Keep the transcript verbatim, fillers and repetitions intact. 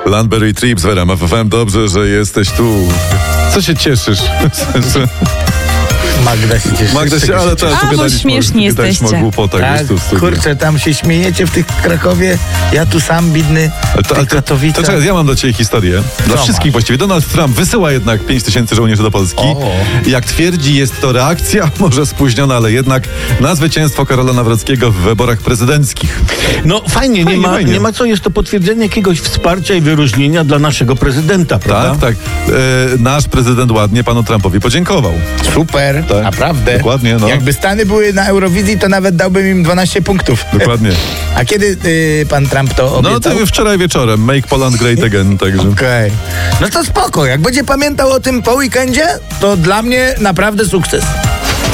Landberry Trips w R M F F M. Dobrze, że jesteś tu. Co się cieszysz? Magda się cieszy. Magda się, ale teraz A, bo śmieszni jesteście. o głupotach. Tak, kurczę, tam się śmiejecie w tych Krakowie, ja tu sam bidny w tych Katowicach. To czekaj, ja mam dla ciebie historię. Dla Co wszystkich masz? właściwie. Donald Trump wysyła jednak pięć tysięcy żołnierzy do Polski. O. Jak twierdzi, jest to reakcja, może spóźniona, ale jednak na zwycięstwo Karola Nawrockiego w wyborach prezydenckich. No fajnie, Fajnie, nie, ma, fajnie. nie ma co, jest to potwierdzenie jakiegoś wsparcia i wyróżnienia dla naszego prezydenta, prawda? Tak, tak. E, nasz prezydent ładnie panu Trumpowi podziękował. Super, Tak. naprawdę. Dokładnie, no. Jakby Stany były na Eurowizji, to nawet dałbym im dwanaście punktów. Dokładnie. A kiedy y, pan Trump to No obiecał? to wczoraj wieczorem. Make Poland Great Again, także. Okej. Okay. No to spoko, jak będzie pamiętał o tym po weekendzie, to dla mnie naprawdę sukces.